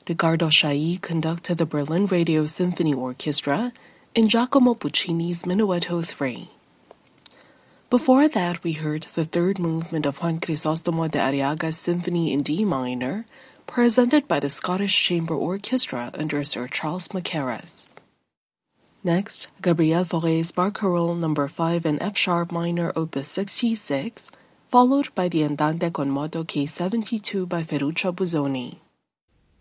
Riccardo Chailly conducted the Berlin Radio Symphony Orchestra in Giacomo Puccini's Minuetto 3. Before that, we heard the third movement of Juan Crisostomo de Arriaga's Symphony in D minor, presented by the Scottish Chamber Orchestra under Sir Charles Mackerras. Next, Gabriel Fauré's Barcarolle No. 5 in F-sharp minor, Opus 66, followed by the Andante con moto K72 by Ferruccio Busoni.